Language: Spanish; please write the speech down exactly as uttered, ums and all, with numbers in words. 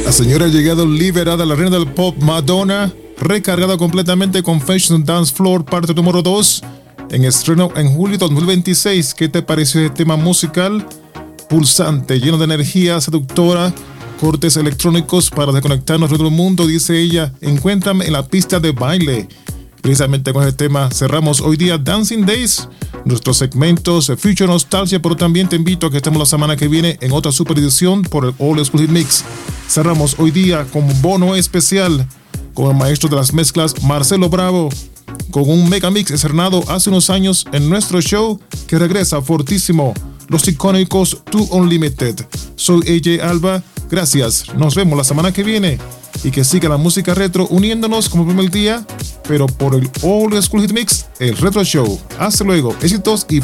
La señora ha llegado liberada, la reina del pop Madonna, recargada completamente con Fashion Dance Floor parte número dos, en estreno en julio de dos mil veintiséis. ¿Qué te pareció este tema musical? Pulsante, lleno de energía seductora, cortes electrónicos para desconectarnos de todo el mundo, dice ella. Encuéntrame en la pista de baile. Precisamente con este tema cerramos hoy día Dancing Days, nuestros segmentos de Future Nostalgia, pero también te invito a que estemos la semana que viene en otra super edición por el All Exclusive Mix. Cerramos hoy día con un bono especial con el maestro de las mezclas Marcelo Bravo, con un mega mix estrenado hace unos años en nuestro show que regresa fortísimo, los icónicos Too Unlimited. Soy A J Alba, gracias, nos vemos la semana que viene y que siga la música retro uniéndonos como el primer día, pero por el All Exclusive Mix, el Retro Show. Hasta luego, éxitos y